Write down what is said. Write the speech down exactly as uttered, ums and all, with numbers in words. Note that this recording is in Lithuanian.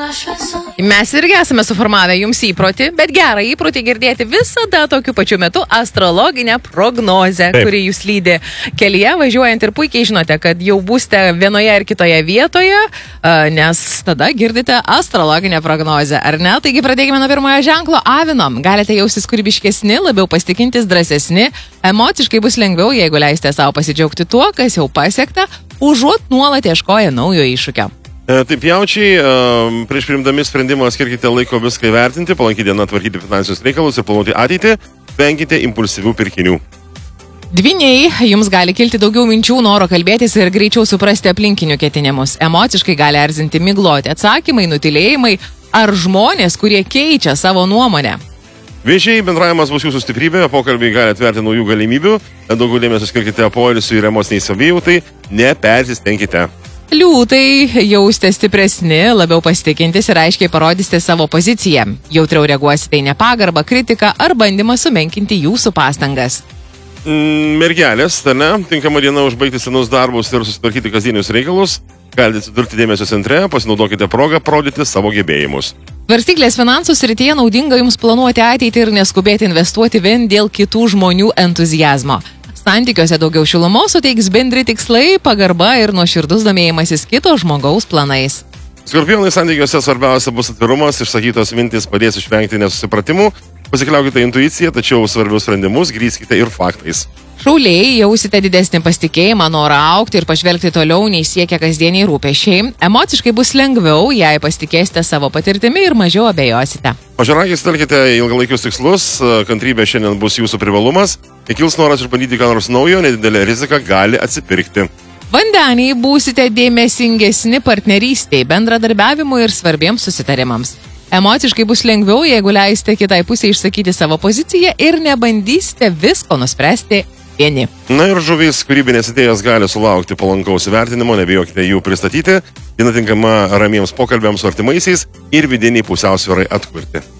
Mes irgi esame suformavę jums įprotį, bet gerą įprotį girdėti visada tokiu pačiu metu astrologinę prognozę, Taip. kuri jūs lydi kelyje važiuojant ir puikiai žinote, kad jau būsite vienoje ar kitoje vietoje, nes tada girdite astrologinę prognozę, ar ne? Taigi pradėkime nuo pirmojo ženklo. Avinom, galite jaustis kūrybiškesni, labiau pasitikintis, drąsesni, emociškai bus lengviau, jeigu leisite savo pasidžiaugti tuo, kas jau pasiekta, užuot nuolat ieškoję naujo iššūkio. Taip, jaučiai, prieš priimdami sprendimą skirkite laiko viską įvertinti, palankyti dieną tvarkyti finansinius reikalus ir planuoti ateitį, venkite impulsyvių pirkinių. Dvyniai, jums gali kilti daugiau minčių, noro kalbėtis ir greičiau suprasti aplinkinių ketinimus. Emociškai gali erzinti migloti atsakymai, nutilėjimai ar žmonės, kurie keičia savo nuomonę. Vėžiai, bendravimas bus jūsų stiprybė, pokalbiai gali atverti naujų galimybių, daugiau dėmesio skirkite poilsiui ir emociniai savijautai, nepersistenkite. Liūtai, jausite stipresni, labiau pasitikintis ir aiškiai parodysite savo poziciją. Jautriau reaguosite į nepagarbą, kritiką ar bandymą sumenkinti jūsų pastangas. Mergelės, tai ne, tinkama diena užbaigti senus darbus ir susitvarkyti kasdienius reikalus, galite atsidurti dėmesio centre, pasinaudokite progą parodyti savo gebėjimus. Svarstyklės finansų srityje naudinga jums planuoti ateitį ir neskubėti investuoti vien dėl kitų žmonių entuzijazmo. Santykiuose daugiau šilumos suteiks bendri tikslai, pagarba ir nuoširdus domėjimasis kito žmogaus planais. Skorpionai, santykiuose svarbiausia bus atvirumas, išsakytos mintis padės išvengti nesusipratimų, pasikliaukite intuiciją, tačiau svarbius sprendimus grįskite ir faktais. Šauliai, jausite didesnį pasitikėjimą, norą augti ir pažvelgti toliau nei siekia kasdieniai rūpesčiai. Emociškai bus lengviau, jei pasitikėsite savo patirtimi ir mažiau abejosite. Ožiaragiai, telkite ilgalaikius tikslus, kantrybė šiandien bus jūsų privalumas, jei kils noras išbandyti ką nors naujo, nedidelė rizika gali atsipirkti. Vandeniai, būsite dėmesingesni partnerystei, bendradarbiavimui ir svarbiems susitarimams. Emociškai bus lengviau, jeigu leisite kitai pusė išsakyti savo poziciją ir nebandysite visko nuspręsti vieni. Na ir žuvys, kūrybinės idėjas gali sulaukti palankaus įvertinimo, nebijokite jų pristatyti, diena tinkama ramiems pokalbiams su artimaisiais ir vidiniai pusiausvyrai atkurti.